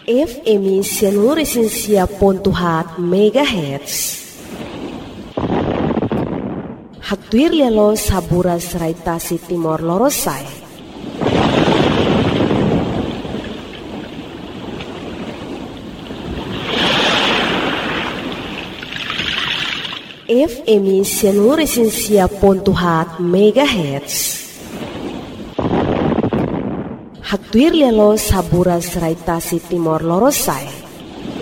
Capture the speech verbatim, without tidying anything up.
F M Seluruh ponto hat megahertz. Haktuir lelo saburas raitasi Timor Lorosai. F M Seluruh ponto hat megahertz. Haktuir lelo saburas raitasi Timor Lorosai.